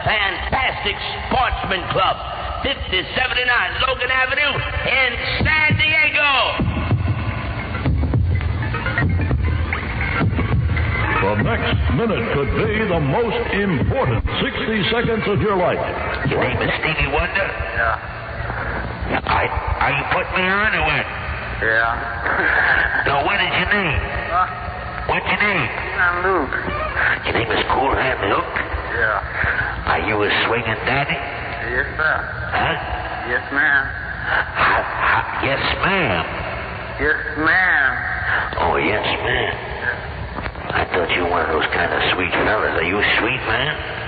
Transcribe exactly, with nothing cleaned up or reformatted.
fantastic sportsman club, fifty seventy-nine Logan Avenue in San Diego. The next minute could be the most important sixty seconds of your life. Your name is Stevie Wonder? Yeah. Are, are you putting me on or what? Yeah. No, what is your name? Huh? What's your name? I'm Luke. Your name is Cool Hand Luke? Yeah. Are you a swinging daddy? Yes, sir. Huh? Yes, ma'am. How, how, yes, ma'am. Yes, ma'am. Oh, yes, ma'am. I thought you were one of those kind of sweet fellas. Are you a sweet man?